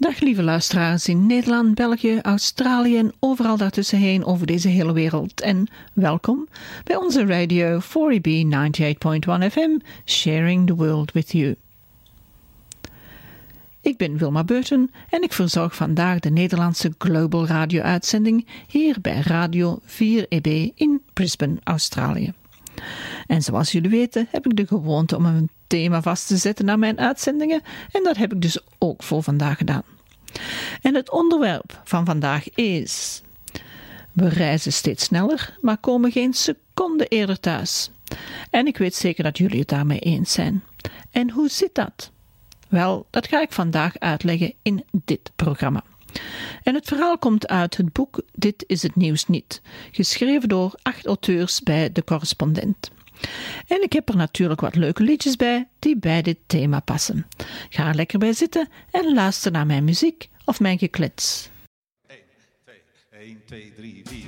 Dag lieve luisteraars in Nederland, België, Australië en overal daartussenheen over deze hele wereld. En welkom bij onze radio 4EB 98.1 FM, Sharing the World with You. Ik ben Wilma Beurten en ik verzorg vandaag de Nederlandse Global Radio uitzending hier bij Radio 4EB in Brisbane, Australië. En zoals jullie weten heb ik de gewoonte om een thema vast te zetten naar mijn uitzendingen en dat heb ik dus ook voor vandaag gedaan. En het onderwerp van vandaag is: we reizen steeds sneller, maar komen geen seconde eerder thuis. En ik weet zeker dat jullie het daarmee eens zijn. En hoe zit dat? Wel, dat ga ik vandaag uitleggen in dit programma. En het verhaal komt uit het boek Dit is het nieuws niet, geschreven door 8 auteurs bij De Correspondent. En ik heb er natuurlijk wat leuke liedjes bij die bij dit thema passen. Ga er lekker bij zitten en luister naar mijn muziek of mijn geklets. 1, 2, 3, 4.